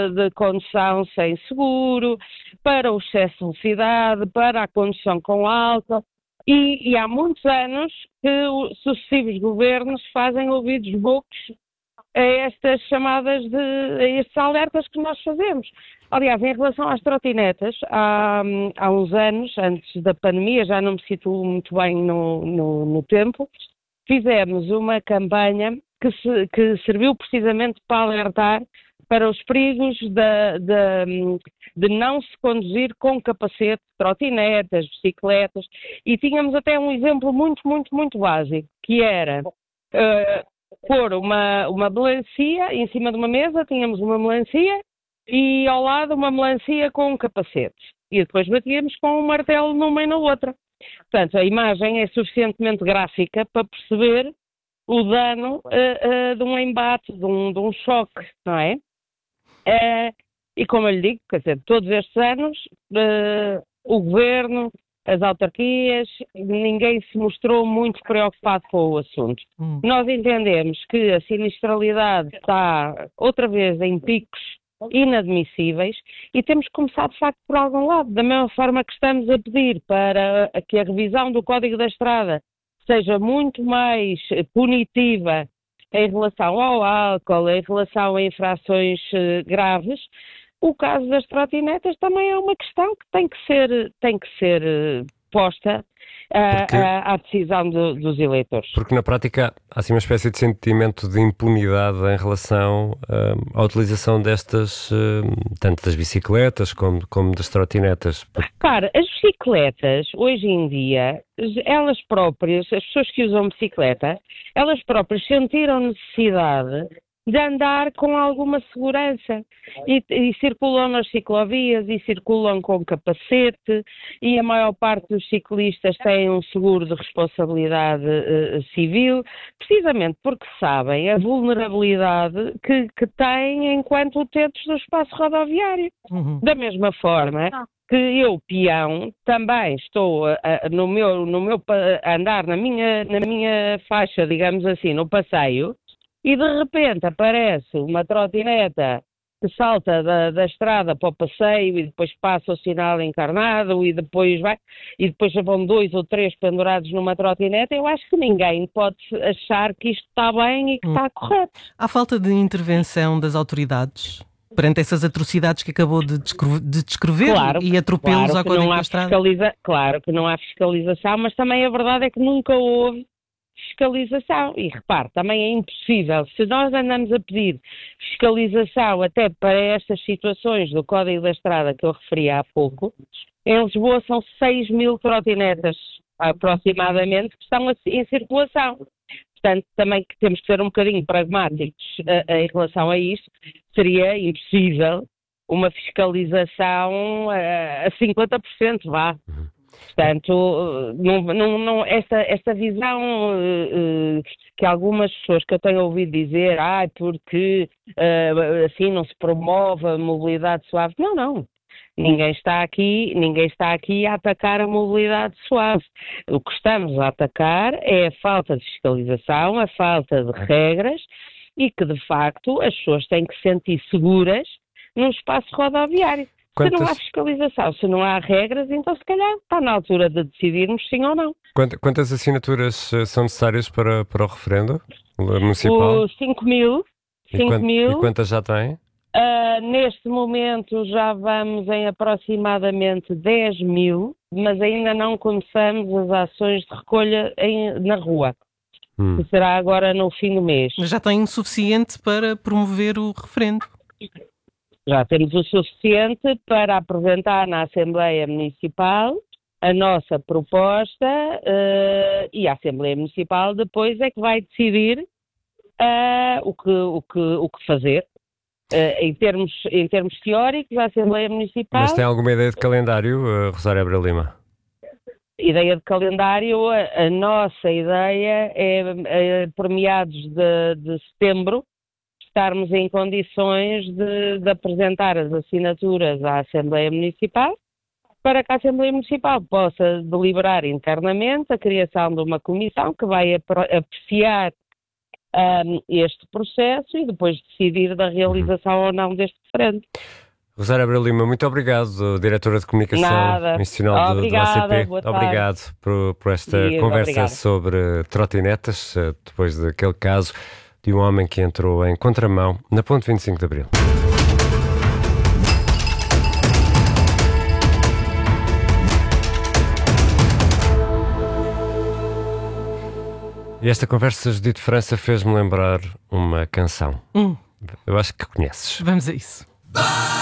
de condução sem seguro, para o excesso de velocidade, para a condução com álcool. E há muitos anos que os sucessivos governos fazem ouvidos bocos a estas chamadas a estes alertas que nós fazemos. Aliás, em relação às trotinetas, há uns anos, antes da pandemia, já não me situo muito bem no tempo, fizemos uma campanha que serviu precisamente para alertar para os perigos de não se conduzir com capacete, trotinetas, bicicletas, e tínhamos até um exemplo muito, muito, muito básico, que era pôr uma melancia em cima de uma mesa, tínhamos uma melancia e ao lado uma melancia com um capacete. E depois batíamos com um martelo numa e na outra. Portanto, a imagem é suficientemente gráfica para perceber o dano de um embate, de um choque, não é? E como eu lhe digo, quer dizer, todos estes anos, o governo, as autarquias, ninguém se mostrou muito preocupado com o assunto. Nós entendemos que a sinistralidade está outra vez em picos inadmissíveis e temos que começar de facto por algum lado, da mesma forma que estamos a pedir para que a revisão do Código da Estrada seja muito mais punitiva em relação ao álcool, em relação a infrações graves. O caso das trotinetas também é uma questão que tem que ser posta à decisão dos eleitores. Porque na prática há assim uma espécie de sentimento de impunidade em relação à utilização destas, tanto das bicicletas como das trotinetas. Repara, as bicicletas, hoje em dia, elas próprias, as pessoas que usam bicicleta, elas próprias sentiram necessidade de andar com alguma segurança e circulam nas ciclovias e circulam com capacete e a maior parte dos ciclistas têm um seguro de responsabilidade civil, precisamente porque sabem a vulnerabilidade que têm enquanto utentes do espaço rodoviário. Da mesma forma que eu, peão, também estou no meu a andar na minha faixa, digamos assim, no passeio, e de repente aparece uma trotineta que salta da estrada para o passeio e depois passa o sinal encarnado e depois já vão 2 ou 3 pendurados numa trotineta. Eu acho que ninguém pode achar que isto está bem e que está correto. Há falta de intervenção das autoridades perante essas atrocidades que acabou de descrever, e atropelos ao Código da Estrada? Claro que não há fiscalização, mas também a verdade é que nunca houve fiscalização. E repare, também é impossível, se nós andamos a pedir fiscalização até para estas situações do Código da Estrada que eu referi há pouco, em Lisboa são 6.000 trotinetas aproximadamente que estão em circulação. Portanto, também que temos que ser um bocadinho pragmáticos em relação a isto. Seria impossível uma fiscalização a 50%, vá. Portanto, esta visão que algumas pessoas que eu tenho ouvido dizer, porque assim não se promove a mobilidade suave. Não. Ninguém está aqui a atacar a mobilidade suave. O que estamos a atacar é a falta de fiscalização, a falta de regras e que, de facto, as pessoas têm que se sentir seguras num espaço rodoviário. Se não há fiscalização, se não há regras, então se calhar está na altura de decidirmos sim ou não. Quantas assinaturas são necessárias para o referendo municipal? 5.000. E quantas já têm? Neste momento já vamos em aproximadamente 10.000, mas ainda não começamos as ações de recolha na rua, que será agora no fim do mês. Mas já tem o suficiente para promover o referendo? Já temos o suficiente para apresentar na Assembleia Municipal a nossa proposta e a Assembleia Municipal depois é que vai decidir o que fazer. Em termos teóricos, a Assembleia Municipal... Mas tem alguma ideia de calendário, Rosário Abreu Lima? Ideia de calendário, a nossa ideia é por meados de setembro, estarmos em condições de apresentar as assinaturas à Assembleia Municipal, para que a Assembleia Municipal possa deliberar internamente a criação de uma comissão que vai apreciar este processo e depois decidir da realização ou não deste referendo. Rosário Abreu Lima, muito obrigado, diretora de Comunicação Institucional do ACP. Obrigado por esta conversa sobre trotinetas, depois daquele caso de um homem que entrou em contramão na Ponte 25 de Abril. E esta conversa, Judite França, fez-me lembrar uma canção. Eu acho que conheces. Vamos a isso.